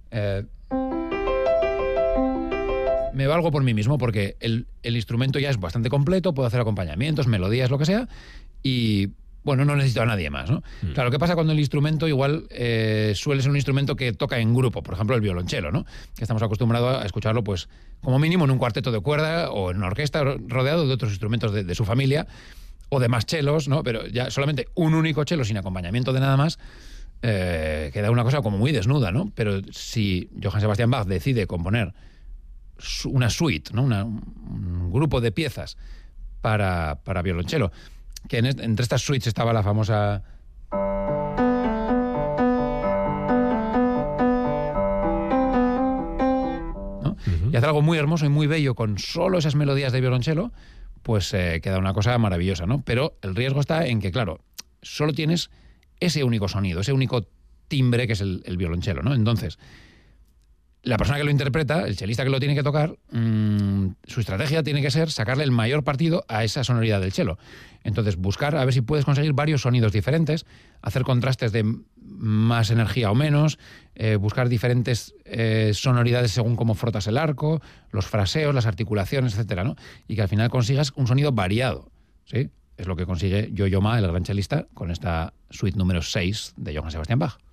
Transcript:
Me valgo por mí mismo porque el instrumento ya es bastante completo, puedo hacer acompañamientos, melodías, lo que sea, y bueno, no necesito a nadie más, ¿no? Claro, ¿qué pasa cuando el instrumento igual suele ser un instrumento que toca en grupo? Por ejemplo, el violonchelo, ¿no? Que estamos acostumbrados a escucharlo, pues, como mínimo en un cuarteto de cuerda o en una orquesta rodeado de otros instrumentos de su familia o de más chelos, ¿no? Pero ya solamente un único chelo sin acompañamiento de nada más queda una cosa como muy desnuda, ¿no? Pero si Johann Sebastian Bach decide componer una suite, ¿no? Un grupo de piezas para violonchelo, que entre estas suites estaba la famosa... ¿no? Y hace algo muy hermoso y muy bello con solo esas melodías de violonchelo, pues queda una cosa maravillosa, ¿no? Pero el riesgo está en que, claro, solo tienes ese único sonido, ese único timbre que es el violonchelo, ¿no? Entonces, la persona que lo interpreta, el chelista que lo tiene que tocar, su estrategia tiene que ser sacarle el mayor partido a esa sonoridad del chelo. Entonces, buscar a ver si puedes conseguir varios sonidos diferentes, hacer contrastes de más energía o menos, buscar diferentes sonoridades según cómo frotas el arco, los fraseos, las articulaciones, etcétera, ¿no? Y que al final consigas un sonido variado, ¿sí? Es lo que consigue Yo-Yo Ma, el gran chelista, con esta suite número 6 de Johann Sebastian Bach.